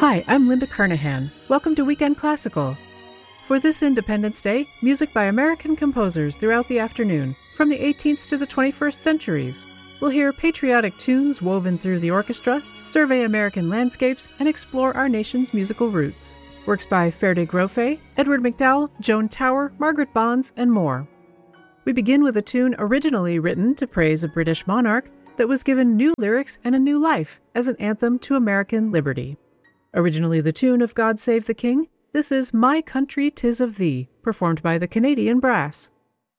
Hi, I'm Linda Kernahan. Welcome to Weekend Classical. For this Independence Day, music by American composers throughout the afternoon, from the 18th to the 21st centuries. We'll hear patriotic tunes woven through the orchestra, survey American landscapes, and explore our nation's musical roots. Works by Ferdi Grofé, Edward McDowell, Joan Tower, Margaret Bonds, and more. We begin with a tune originally written to praise a British monarch that was given new lyrics and a new life as an anthem to American liberty. Originally the tune of God Save the King, this is My Country 'Tis of Thee, performed by the Canadian Brass.